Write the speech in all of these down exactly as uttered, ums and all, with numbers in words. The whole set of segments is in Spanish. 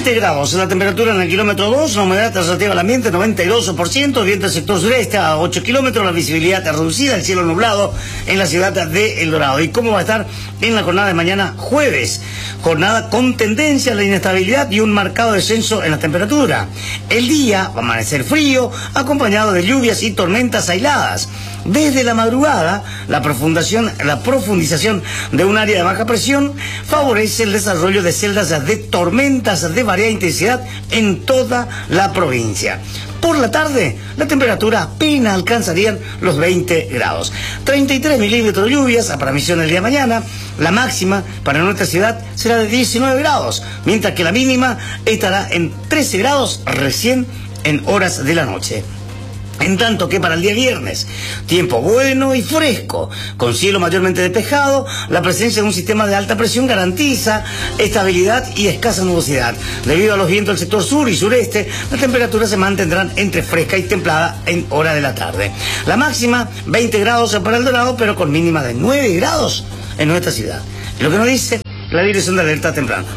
veinte grados la temperatura en el kilómetro dos, la humedad relativa al ambiente noventa y dos por ciento, viento del sector sureste a ocho kilómetros, la visibilidad reducida, el cielo nublado en la ciudad de El Dorado. ¿Y cómo va a estar en la jornada de mañana jueves? Jornada con tendencia a la inestabilidad y un marcado descenso en la temperatura. El día va a amanecer frío, acompañado de lluvias y tormentas aisladas. Desde la madrugada, la profundización, la profundización de un área de baja presión favorece el desarrollo de celdas de tormentas de variada intensidad en toda la provincia. Por la tarde, la temperatura apenas alcanzarían los veinte grados. treinta y tres milímetros de lluvias para Misiones el día de mañana. La máxima para nuestra ciudad será de diecinueve grados, mientras que la mínima estará en trece grados recién en horas de la noche. En tanto que para el día viernes, tiempo bueno y fresco, con cielo mayormente despejado, la presencia de un sistema de alta presión garantiza estabilidad y escasa nubosidad. Debido a los vientos del sector sur y sureste, las temperaturas se mantendrán entre fresca y templada en hora de la tarde. La máxima, veinte grados para El Dorado, pero con mínima de nueve grados en nuestra ciudad. Lo que nos dice la Dirección de Alerta Temprana.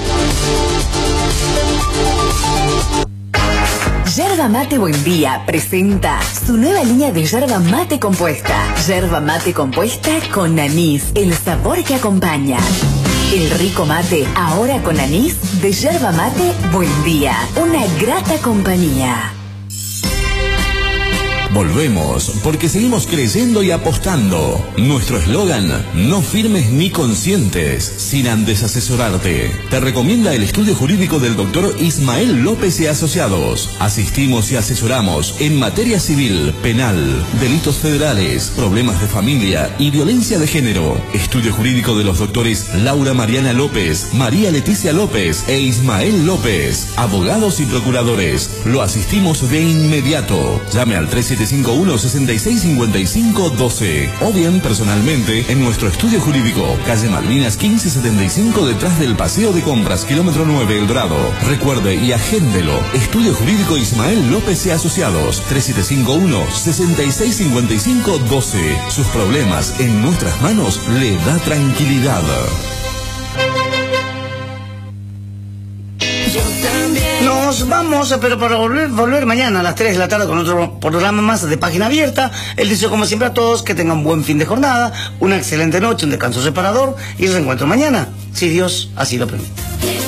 Yerba Mate Buendía presenta su nueva línea de yerba mate compuesta. Yerba mate compuesta con anís, el sabor que acompaña. El rico mate, ahora con anís, de Yerba Mate Buendía. Una grata compañía. Volvemos, porque seguimos creyendo y apostando. Nuestro eslogan, no firmes ni consientes, sin antes asesorarte. Te recomienda el estudio jurídico del doctor Ismael López y Asociados. Asistimos y asesoramos en materia civil, penal, delitos federales, problemas de familia y violencia de género. Estudio jurídico de los doctores Laura Mariana López, María Leticia López e Ismael López. Abogados y procuradores. Lo asistimos de inmediato. Llame al tres siete cinco uno, seis seis cinco cinco uno dos o bien personalmente en nuestro estudio jurídico, calle Malvinas quince setenta y cinco, detrás del Paseo de Compras, kilómetro nueve, El Dorado. Recuerde y agéndelo. Estudio jurídico Ismael López y Asociados, tres siete cinco uno, seis seis cinco cinco uno dos. Sus problemas en nuestras manos le da tranquilidad. Nos vamos, pero para volver, volver mañana a las tres de la tarde con otro programa más de Página Abierta. El deseo, como siempre, a todos que tengan un buen fin de jornada, una excelente noche, un descanso separador y el reencuentro mañana, si Dios así lo permite.